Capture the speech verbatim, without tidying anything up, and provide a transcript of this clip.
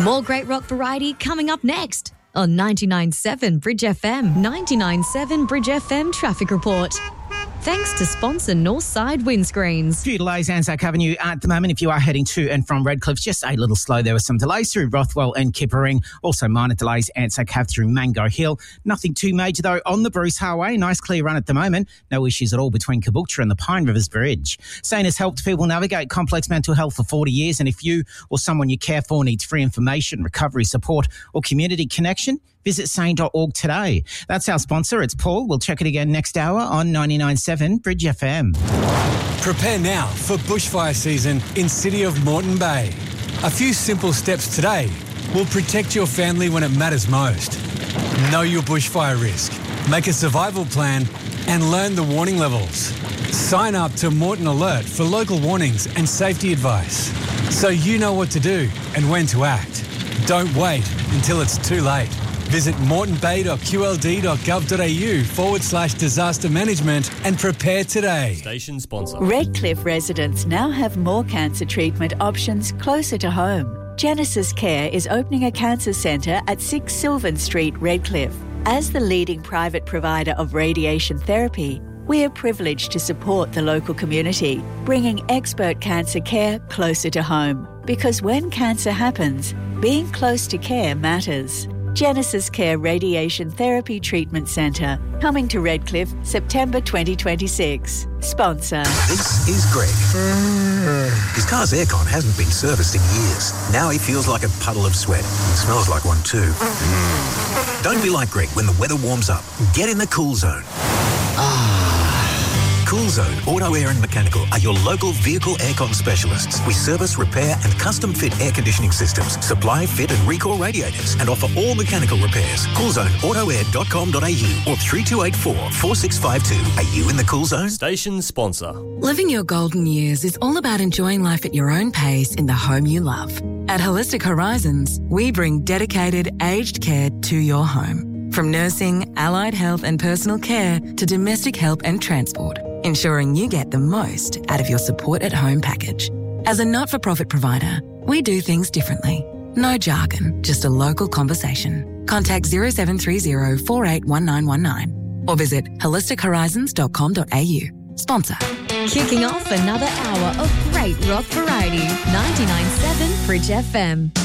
More great rock variety coming up next on ninety-nine point seven Bridge F M. ninety-nine point seven Bridge F M Traffic Report. Thanks to sponsor Northside Windscreens. Few delays Anzac Avenue at the moment if you are heading to and from Redcliffe. Just a little slow. There were some delays through Rothwell and Kippering. Also minor delays Anzac Ave through Mango Hill. Nothing too major though on the Bruce Highway. Nice clear run at the moment. No issues at all between Caboolture and the Pine Rivers Bridge. Sane has helped people navigate complex mental health for forty years, and if you or someone you care for needs free information, recovery support or community connection, visit sane dot org today. That's our sponsor. It's Paul. We'll check it again next hour on ninety-nine point seven Bridge F M. Prepare now for bushfire season in City of Moreton Bay. A few simple steps today will protect your family when it matters most. Know your bushfire risk, make a survival plan and learn the warning levels. Sign up to Moreton Alert for local warnings and safety advice so you know what to do and when to act. Don't wait until it's too late. Visit moretonbay.qld.gov.au forward slash disaster management and prepare today. Station sponsor. Redcliffe residents now have more cancer treatment options closer to home. Genesis Care is opening a cancer centre at six Sylvan Street, Redcliffe. As the leading private provider of radiation therapy, we are privileged to support the local community, bringing expert cancer care closer to home. Because when cancer happens, being close to care matters. Genesis Care Radiation Therapy Treatment Centre, coming to Redcliffe, September twenty twenty-six. Sponsor. This is Greg. His car's aircon hasn't been serviced in years. Now he feels like a puddle of sweat. It smells like one too. Don't be like Greg when the weather warms up. Get in the Cool Zone. Cool Zone Auto Air and Mechanical are your local vehicle aircon specialists. We service, repair and custom fit air conditioning systems, supply, fit and recall radiators and offer all mechanical repairs. cool zone auto air dot com dot a u or three two eight four, four six five two. Are you in the Cool Zone? Station sponsor. Living your golden years is all about enjoying life at your own pace in the home you love. At Holistic Horizons, we bring dedicated aged care to your home. From nursing, allied health and personal care to domestic help and transport, ensuring you get the most out of your support at home package. As a not-for-profit provider, we do things differently. No jargon, just a local conversation. Contact zero seven three zero, four eight one nine one nine or visit holistic horizons dot com dot a u. Sponsor. Kicking off another hour of great rock variety. ninety-nine point seven Bridge F M.